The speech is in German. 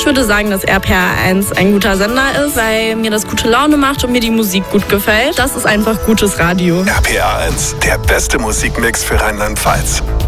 würde sagen, dass RPR 1 ein guter Sender ist, weil mir das gute Laune macht und mir die Musik gut gefällt. Das ist einfach gutes Radio. RPR 1, der beste Musikmix für Rheinland-Pfalz.